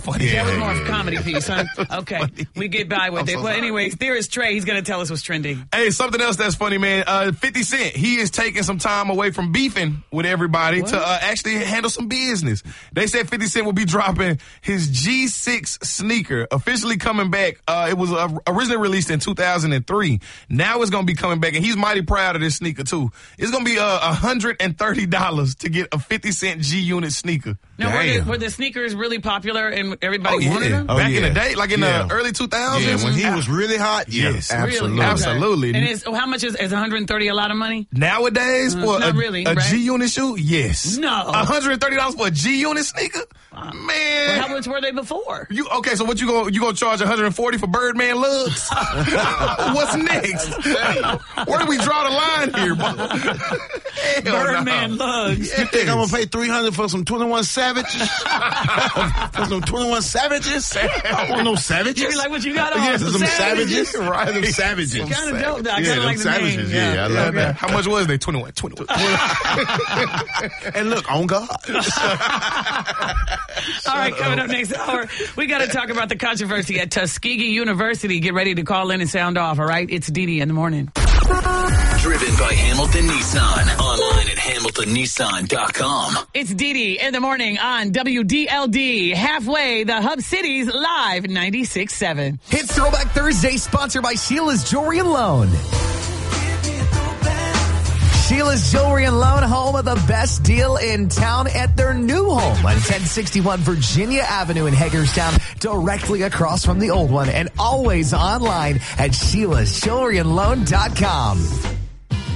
funny. That was more of a comedy piece, huh? Okay, we get by with it. Well, anyways, there is Trey. He's going to tell us what's trending. Hey, something else that's funny, man. 50 Cent, he is taking some time away from beefing with everybody to actually handle some business. They said 50 Cent will be dropping his G6 sneaker, officially coming back. It was originally released in 2003. Now it's going to be coming back, and he's mighty proud of this sneaker, too. It's going to be $130 to get a 50 Cent G-Unit sneaker. Now, were the sneakers really popular and everybody wanted them? Back in the day, like in the early 2000s? Yeah, when he was really hot, yes. Absolutely. Really? Okay. Absolutely. And how much is $130 a lot of money? Nowadays, for not really, a right? G-Unit shoe? Yes. No. $130 for a G-Unit sneaker? Man. Well, how much were they before? Okay, so what you gonna charge $140 for Birdman lugs? What's next? Where do we draw the line here, Birdman lugs. You think I'm gonna pay $300 for some 21 Savages? For some 21 Savages? I want no Savages. You like what you got on? Yes, some Savages. Right. Some Savages. Kind of dope, though. I Yeah, kind of like the Savages. name. Yeah, I love that. How much was they? 21. And look, on God. All right, coming up next hour, we got to talk about the controversy at Tuskegee University. Get ready to call in and sound off, all right? It's Didi in the morning. Driven by Hamilton Nissan. Online at HamiltonNissan.com. It's Didi in the morning on WDLD. Halfway, the Hub Cities live 96.7. Hits Throwback Thursday, sponsored by Sheila's Jewelry and Loan. Sheila's Jewelry and Loan, home of the best deal in town at their new home on 1061 Virginia Avenue in Hagerstown, directly across from the old one, and always online at Sheila'sJewelryandLoan.com.